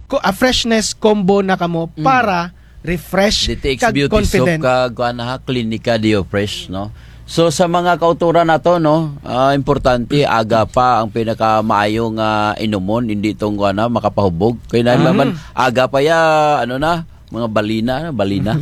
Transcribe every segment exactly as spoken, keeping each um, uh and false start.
ko- a freshness combo na kamo Mm. para refresh D T X kag Beauty confident. Soap kag kuan na ha, Clinica Dio Fresh, no. So sa mga kauturan nato, no, ah, importante aga pa ang pinakamaayong uh, inumon, hindi itong kuan na makapahubog. Kay na naman aga pa ya ano na mga balina, balina.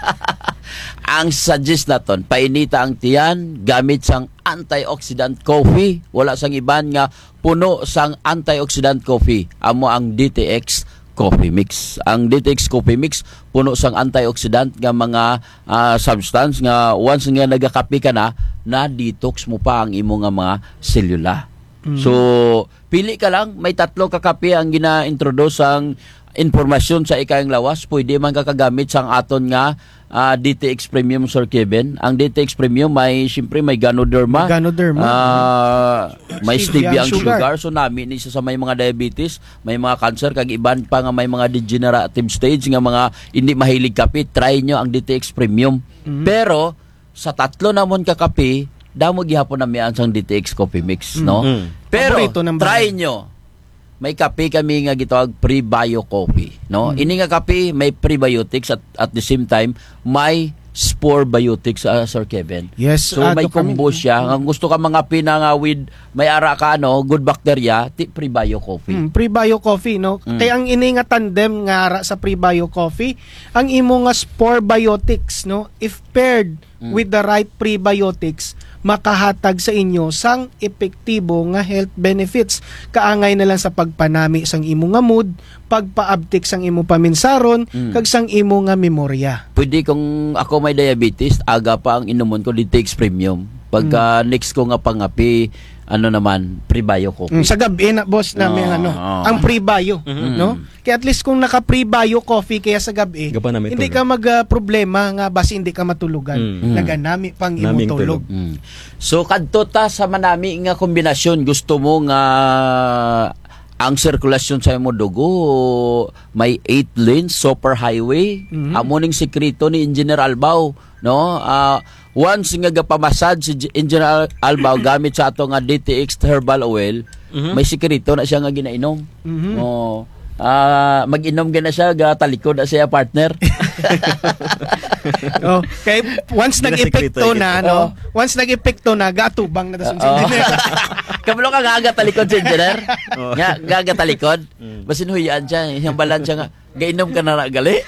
Ang suggest naton, painita ang tiyan gamit sang antioxidant coffee. Wala sang iban nga puno sang antioxidant coffee. Amo ang D T X Coffee Mix. Ang D T X Coffee Mix puno sang antioxidant nga mga uh, substance nga once nga nagakapi ka na, na detox mo pa ang imo nga mga selula. Mm-hmm. So pili ka lang, may tatlo ka kape ang gina-introduce ang informasyon sa ikayang lawas, pwede man kakagamit sang aton nga uh, D T X Premium, Sir Kevin. Ang D T X Premium may siyempre may Ganoderma, Ganoderma. Uh, may stevia ang sugar. sugar. So nami ni sa may mga diabetes, may mga cancer kag iban pa nga may mga degenerative stage nga mga hindi mahilig kape, try nyo ang D T X Premium. Mm-hmm. Pero sa tatlo namon ka kape, damo gihapon na mian sang D T X Coffee Mix, no? Mm-hmm. Pero try nyo. May kape kami nga gitawag pre-bio coffee, no? Mm-hmm. Ini nga kape may prebiotics at at the same time may spore biotics, uh, Sir Kevin. Yes, so uh, may combo kami, siya. Ang gusto ka mga pina nga with may ara ka no, good bacteria, ti pre-bio coffee. Mm, pre-bio coffee, no? Mm. Kaya ang ini nga tandem nga ara sa pre-bio coffee, ang imo nga spore biotics, no? If paired mm. with the right prebiotics, makahatag sa inyo sang epektibo nga health benefits. Kaangay na lang sa pagpanami sang imo nga mood, pagpaabtik sang imo paminsaron, mm. kag sang imo nga memorya. Pwede kung ako may diabetes, aga pa ang inumon ko D T X Premium. Pagka mm. next ko nga pangapi, ano naman, pre-bio coffee. Mm, sa gabi na boss namin oh, ano, oh. ang pre-bio, mm-hmm. no? Kaya at least kung naka pre-bio coffee kaya sa gabi, hindi ka mag uh, problema nga basi hindi ka matulugan. Mm. Naganami pang imo tulog. Mm. So kadto ta sa manami nga kombinasyon, gusto mo nga ang sirkulasyon sa imo dugo may eight lanes super highway. Mm-hmm. Amo ning sekreto ni Engineer Albao, no? Uh, once nga gapamassage si Engineer Albao gamit sa ato nga D T X herbal oil, mm-hmm. may sekreto na siya nga ginainom. Mm-hmm. Oh, uh, mag-inom gina siya ga talikod na siya partner. Oh, kay once nag-epekto na, no? Once nag-epekto na, gatubang na dason si Engineer. Kabalo ka gaga talikod si Engineer. Nga gaga talikod. Basin huyaan siya, yung balan siya nga gainom ka na gali.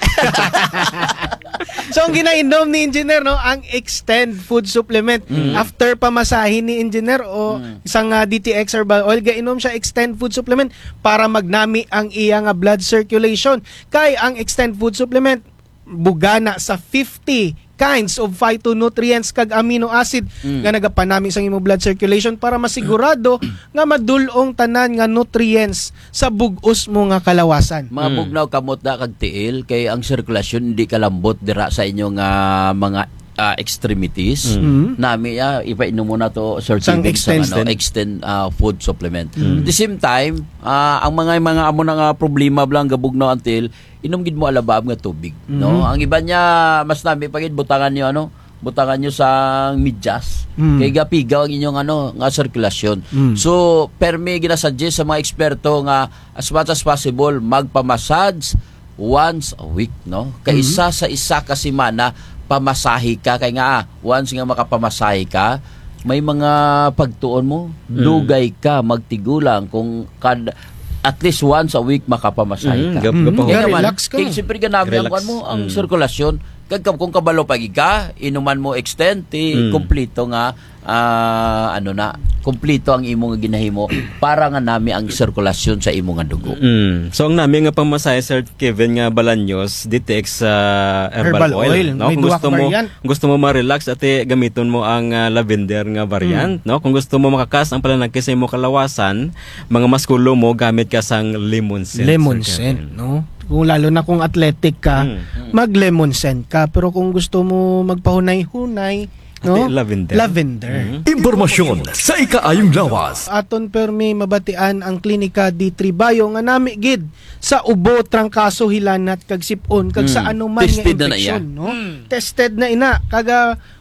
So ang ginainom ni Engineer, no, ang Extend Food Supplement. Mm. After pamasahin ni Engineer o mm. isang uh, D T X herbal oil, gainom siya Extend Food Supplement para magnami ang iya nga blood circulation. Kay ang Extend Food Supplement bugana sa fifty kinds of phytonutrients kag amino acid mm. nga nagapanami sa imong blood circulation para masigurado nga madulong tanan nga nutrients sa bug-os mo nga kalawasan. Mga bugnaw kamot na kag tiil kay ang sirkulasyon hindi kalambot dira sa inyo nga mga uh, extremities. Mm. Nami ya uh, ipainom mo na to certain extend sa ano, extend uh, food supplement. Mm. At the same time, uh, ang mga mga amo na nga problema blang gabugnaw antil inom gid mo alabab nga tubig, mm-hmm. no? Ang iba niya mas nami pagid butangan niyo ano, butangan niyo sa medyas. Mm. Kay gapigaw ang inyong ano nga sirkulasyon. Mm. So, permi ginasuggest sa mga eksperto nga as much as possible magpamassage once a week, no? Kay mm-hmm. isa sa isa ka semana pamasahe ka kay nga once nga makapamasahe ka, may mga pagtuon mo, mm. dugay ka magtigulang kung kad at least once a week makapamasahe ka. Mm, mm, yeah, relax ka. Kaya siyempre ganami ang mo, ang mm. sirkulasyon. Kag kung kabalo pagi ka, inuman mo extend, ti mm. kompleto nga, uh, ano na, kompleto ang imo nga ginahimo para nga nami ang sirkulasyon sa imo nga dugo. Mm. So ang nami nga pamasahe, Sir Kevin nga Balanyos, D T X uh, herbal, herbal oil. oil. No? Kung gusto mo, gusto mo ma-relax, ati gamiton mo ang uh, lavender nga variant. Mm. No? Kung gusto mo makakas ang pananag sa imo kalawasan, mga maskulo mo, gamit ka sang lemon scent. Lemon scent, no? Kung lalo na kung athletic ka, mm. mag-lemon scent ka. Pero kung gusto mo magpahunay-hunay, no? Lavender. Lavender. Mm-hmm. Impormasyon sa ikaayong lawas. Aton permi mabatian ang Klinika D three Bio nga nami gid sa ubo, trangkaso, hilanat kag sipon kag mm. sa anuman nga infection, no? Mm. Tested na ina kaga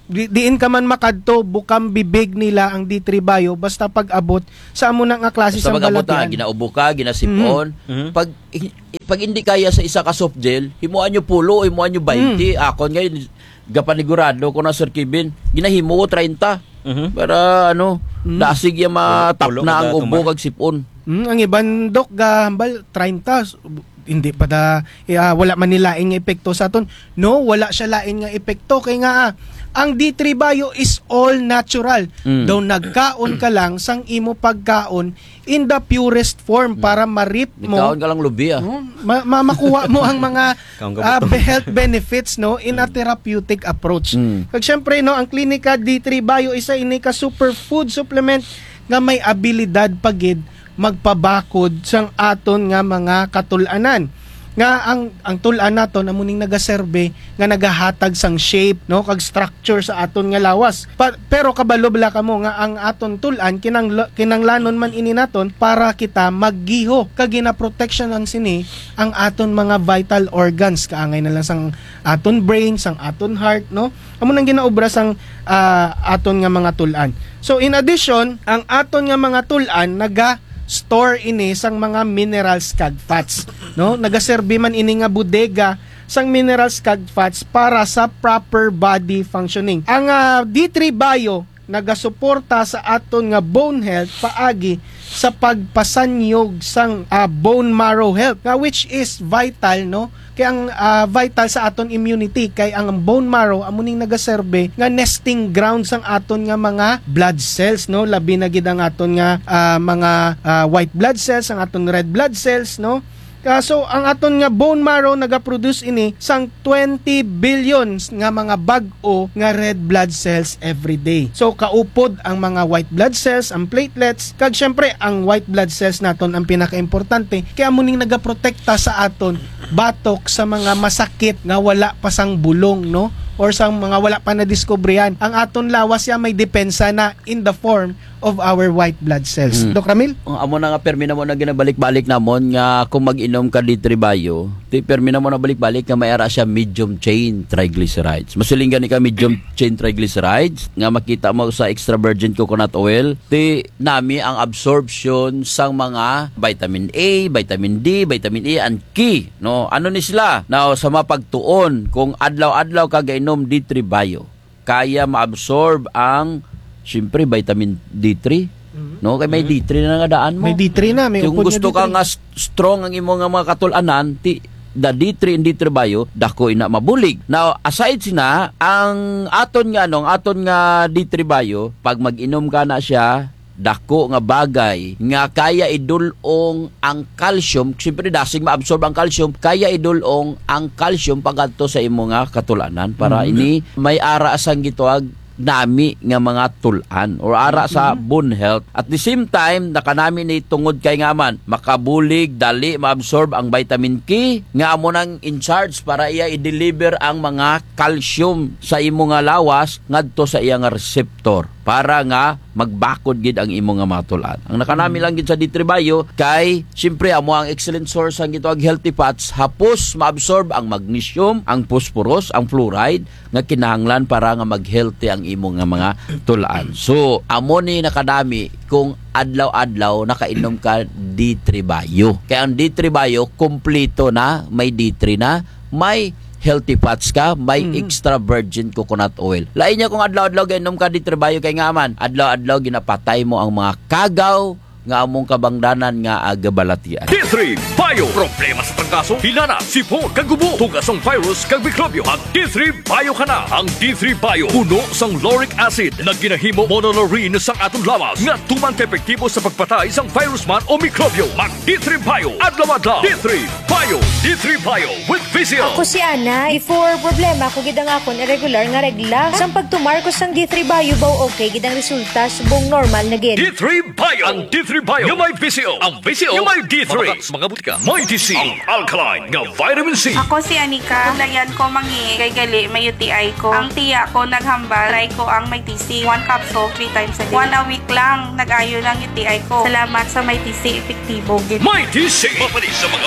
Di, diin ka man makadto, bukang bibig nila ang D three Bio basta pag-abot sa amo na nga klase sa sa pag-abot na, balatian. ginaubo ka, ginasipon. Mm-hmm. Pag pag hindi kaya sa isa ka soft gel, himuan nyo pulo, himuan nyo twenty. Mm. Akon ngayon, gapanigurado ko na Sir Kevin, ginahimo ko thirty. Mm-hmm. Para ano, mm. dasig yung matap Pulo, na ang pulo, ubo kag sipon. Mm, ang ibang dok gahambal thirty, hindi pa da uh, wala man nilaing nga epekto sa aton. No, wala siya lain nga epekto kay nga ah, ang D three Bio is all natural. Mm. Daw nagkaon ka lang sang imo pagkaon in the purest form para ma-rip mo. Nagkaon ka lang lubi ah. No? Ma- ma- makuha mo ang mga uh, health benefits no in a therapeutic approach. Mm. Kag syempre no, ang Clinica D three Bio isa ini ka superfood supplement nga may abilidad pagid magpabakod sang aton nga mga katulanan. Nga ang ang tulan naton amuning nagaserbe nga nagahatag sang shape no kag structure sa aton nga lawas. Pa, pero kabalo bala kamo nga ang aton tulan kinang kinanglanon man ini naton para kita maggiho kag gina-protectionan sini ang aton mga vital organs kaangay na lang sang aton brain, sang aton heart no. Amo nang ginaobra sang uh, aton nga mga tulan. So in addition, ang aton nga mga tulan naga store ini sang mga minerals kag fats no nagaserbi man ini nga bodega sang minerals kag fats para sa proper body functioning. Ang uh, D three Bio nagasuporta sa aton nga bone health paagi sa pagpasanyog sang uh, bone marrow health nga which is vital no kay ang uh, vital sa aton immunity kay ang bone marrow amuning nagaserbe nga nesting ground sang aton nga mga blood cells no labi na gid ang aton nga uh, mga uh, white blood cells ang aton red blood cells no. Kaso ang aton nga bone marrow nagaproduce ini sang twenty billions nga mga bag-o nga red blood cells every day. So kaupod ang mga white blood cells, ang platelets, kag syempre ang white blood cells naton ang pinakaimportante kaya muning nagaprotekta sa aton batok sa mga masakit nga wala pa sang bulong no or sang mga wala pa na diskubrihan. Ang aton lawas ya may depensa na in the form of our white blood cells. Mm. Dok Ramil? Ang amo na nga permi na mo na ginabalik-balik namon nga kung mag-inom ka D three Bio, ti permi na mo na balik-balik nga mayara siya medium chain triglycerides. Masilingan ni ka medium chain triglycerides nga makita mo sa extra virgin coconut oil, ti nami ang absorption sang mga vitamin A, vitamin D, vitamin E and K, no? Ano ni sila? Now sa mapagtuon kung adlaw-adlaw ka gainom D three Bio, kaya maabsorb ang siyempre vitamin D three. No, kay may D three na nga daan mo. May D three na, may kung gusto ka nga strong ang imong nga mga katulanan, ti the D three and D three Bio dako ina mabulig. Now, aside sina ang aton nga ano, aton nga D three Bio, pag mag-inom ka na siya, dako nga bagay nga kaya idulong ang calcium, siyempre dasig maabsorb ang calcium, kaya idulong ang calcium pagadto sa imong nga katulanan para mm-hmm. ini may ara sang gituag nami nga mga tulan or ara sa bone health. At the same time, nakanami ni tungod kay nga man, makabulig, dali, maabsorb ang vitamin K, nga amo nang in charge para iya i-deliver ang mga calcium sa imo nga lawas ngadto sa iya nga receptor para nga magbakod gid ang imo nga mga tulan. Ang nakanami lang gid sa D three Bio kay siyempre amo ang excellent source ang gitawag healthy fats, hapos maabsorb ang magnesium, ang phosphorus, ang fluoride nga kinahanglan para nga mag-healthy ang imo nga mga tulan. So, amo ni nakadami kung adlaw-adlaw nakainom ka D three Bio. Kaya ang D three Bio kompleto na, may D three na, may healthy fats ka, may mm-hmm. extra virgin coconut oil. Lain niya kung adlaw-adlaw gainom ka D three Bio kay nga man, adlaw-adlaw ginapatay mo ang mga kagaw nga among kabangdanan nga agabalatian. D three Bio. Problema sa trangkaso, hilana, sipon, kagubo, tugas ang virus, kag mikrobyo. Mag D three Bio ka na. Ang D three Bio, puno sang lauric acid na ginahimo monolaurin sang atong lawas nga tumang epektibo sa pagpatay sang virus man o mikrobyo. Mag D three Bio. Adlaw-adlaw. D three Bio. D three Bio with Vizio. Ako si Ana. Before problema ko gidang akon irregular nga regla. Sang pagtumar ko sang D three Bio baw okay gidang resulta subong normal na gid. D three Bio. Ang D three Bio yung may Vizio. Ang Vizio yung may D three. Mga, mga butika. May D C. Ang alkaline nga vitamin C. Ako si Anika. Layan ko mangi kay gali may U T I ko. Ang tiya ko naghambal. Try ko ang may T C. One capsule, three times a day. One a week lang. Nag-ayo ng U T I ko. Salamat sa may T C. Epektibo. May T C. Mapalis sa mga butika. Para sa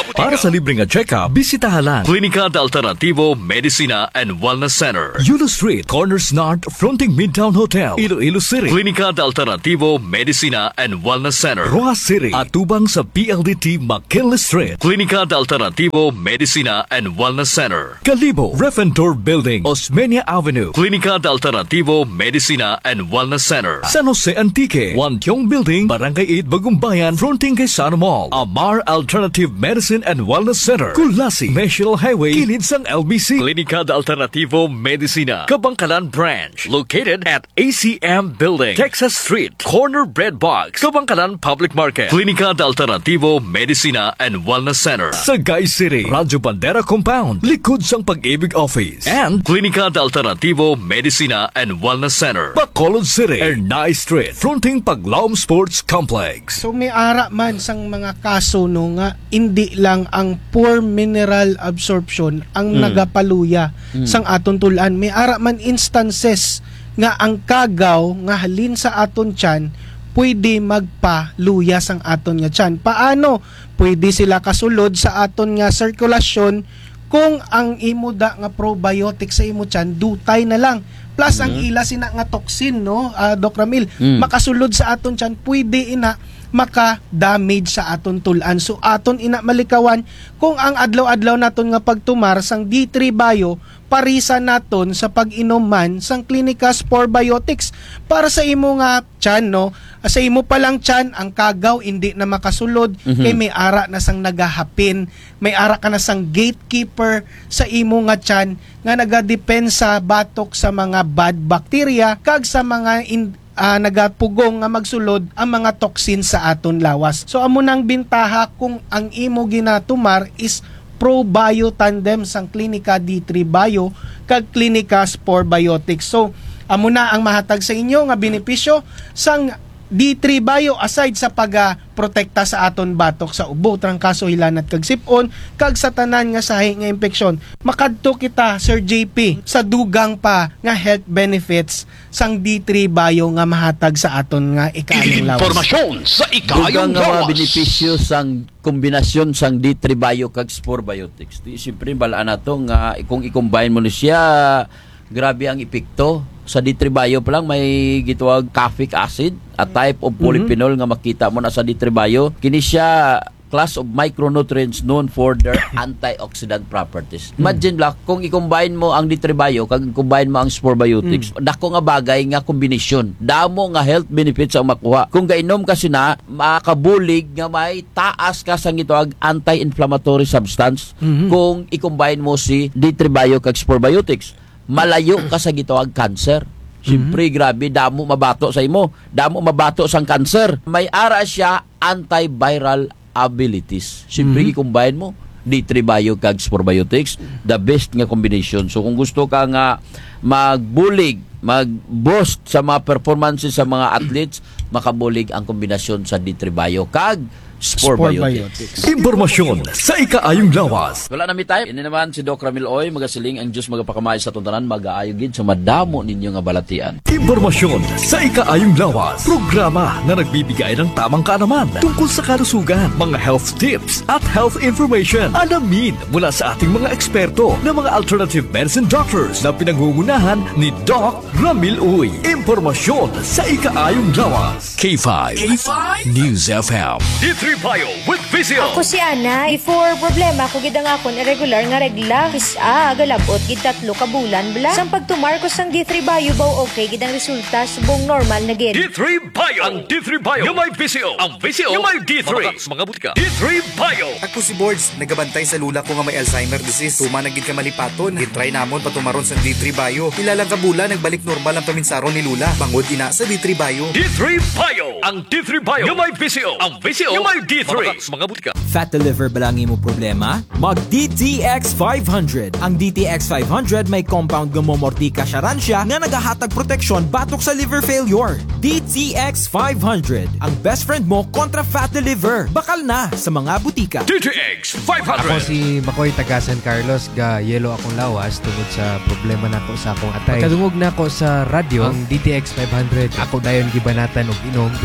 sa libre nga check-up, bisitahan lang Klinika de Alternativo Medicina and Wellness Center, Yulo Street, Corners North, fronting Midtown Hotel, Iloilo City. Klinika de Alternativo Medicina and Wellness Center, Rojas City, at tubang sa P L D T McKinley Street. Klinika de Alternativo Medicina and Wellness Center, Calibo, Refentor Building, Osmeña Avenue. Klinika de Alternativo Medicina and Wellness Center, San Jose Antique, Wantiong Building, Barangay eight, Bagumbayan, fronting kay Sana Mall. Amar Alternative Medicine and Wellness Center, Kulasi, National Highway, kilid sang L B C. Klinika de Alternativo Medicina, Kabangkalan Branch, located at A C M Building, Texas Street, Corner Bread Box, Kabangkalan Public Market. Klinika de Alternativo Medicina and Wellness Center, Sagay City, Radyo Bandera Compound, likod sang Pag-ibig Office, and Klinika de Alternativo Medicina and Wellness Center, Bacolod City, Ernay Street, fronting Paglaom Sports Complex. So may ara man sang mga kaso no nga hindi lang ang poor mineral absorption ang Mm. nagapaluya Mm. sang aton tulan. May ara man instances nga ang kagaw nga halin sa aton tiyan pwede magpaluya sang aton nga tiyan. Paano? Pwede sila kasulod sa aton nga sirkulasyon kung ang imo da nga probiotic sa imo tiyan dutay na lang. Plus ang ila sina nga toxin no, uh, Doc Ramil, Mm. makasulod sa aton tiyan pwede ina maka-damage sa aton tulan. So aton ina malikawan kung ang adlaw-adlaw naton nga pagtumar sang D three Bio parisa naton sa pag-inom man sang Klinika Spore Biotics para sa imo nga tiyan no. Sa imo pa lang tiyan ang kagaw hindi na makasulod Mhm. kay may ara na sang nagahapin, may ara ka na sang gatekeeper sa imo nga tiyan nga nagadepensa batok sa mga bad bacteria kag sa mga in, Uh, nagapugong nga magsulod ang mga toxin sa aton lawas. So amo nang bintaha kung ang imo ginatumar is ProBio Tandem sang Klinika D three Bio kag Klinika Spore Biotics. So amo na ang mahatag sa inyo nga benepisyo sang D three Bio aside sa pag-protekta sa aton batok sa ubo, trangkaso, hilanat kag sipon kag sa tanan nga sahi nga impeksyon. Makadto kita Sir J P sa dugang pa nga health benefits sang D three Bio nga mahatag sa aton nga ikaaning lawas. Informasyon sa Dugang nga mga benepisyo sang kombinasyon sang D three Bio kag Spore Biotics. Di siyempre balaan nato nga kung i-combine mo ni siya, grabe ang epekto. Sa D three Bio pa lang may gitawag caffeic acid, a type of polyphenol nga makita mo na sa D three Bio. Kini siya class of micronutrients known for their antioxidant properties. Imagine lang kung i-combine mo ang D three Bio kag i-combine mo ang Spore Biotics, dako nga bagay nga kombinasyon. Damo nga health benefits ang makuha. Kung gainom kasi na makabulig nga may taas ka sang gitawag anti-inflammatory substance kung i-combine mo si D three Bio kag Spore Biotics. Malayo ka sa gitawag cancer. Siyempre, mm-hmm. grabe, damo mabato sa imo. Damo mabato sang cancer. May ara siya antiviral abilities. Siyempre, mm-hmm. i-combine mo D three Bio kag Spore Biotics, the best nga combination. So, kung gusto ka nga magbulig, mag-boost sa mga performances sa mga athletes, makabulig ang kombinasyon sa D three Bio kag Spore, Spore Biotics. Biotics. Impormasyon sa ikaayong lawas. Wala na mi tayo. Ini naman si Doc Ramil Oy, magasiling ang Diyos magapakamay sa tuntanan, mag-aayogid sa madamo ninyo nga balatian. Impormasyon sa ikaayong lawas. Programa na nagbibigay ng tamang kaalaman tungkol sa kalusugan, mga health tips at health information. Alamin mula sa ating mga eksperto na mga alternative medicine doctors na pinangungunahan ni Doc Ramil Oy. Impormasyon sa ikaayong lawas. K five, K five News F M. D three Bio with Vizio. Ako si Ana, before problema ko gid ang akon irregular nga regla. Kisa galabot gid tatlo ka bulan bla. Sang pagtumar ko sang D three Bio baw okay gid ang resulta subong normal na gid. D three Bio. Ang D three Bio. Yung may Vizio. Ang Vizio. Yung may D three. Mga, mga butika. D three Bio. Ako si Boards, nagabantay sa lula ko nga may Alzheimer disease. Tuma nagid ka malipaton. Gitry namon patumaron sa D three Bio. Ilalang kabula nagbalik normal ang paminsaron ni lula. Bangod ina sa D three Bio. D three Bio. Ang D three Bio. Yung may Vizio. Ang Vizio. Yung may D three. Mga, mga butika. Fat liver ba lang imo problema? Mag D T X five hundred. Ang D T X five hundred may compound gumomortika siya nga nagahatag proteksyon batok sa liver failure. D T X five hundred. Ang best friend mo kontra fatty liver. Bakal na sa mga butika. D T X five hundred. Ako si Bacoy taga San Carlos, ga yelo akong lawas tungod sa problema nako sa akong atay. Pagkadungog nako sa radyo ang D T X five hundred. Ako dayon gibanatan og inom duha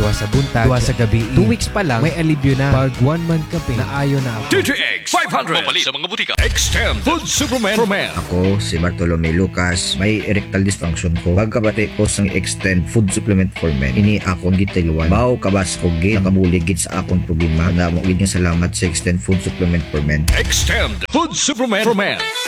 duwa sa buntag, duwa sa gabi. Two weeks pa lang, may alibyo na. Pag one month ka pin, naayo na ako. D T X five hundred. Mapalit sa mga butika. Extend Food Supplement for Men. Ako, si Bartolome Lucas, may erectile dysfunction ko. Pagkabati ko sa Extend Food Supplement for Men, ini akong gitiluan. Bao kabas ko gid, nakabulig gid sa akong problema. Na mo gid nga salamat sa Extend Food Supplement for Men. Extend Food Supplement for Men.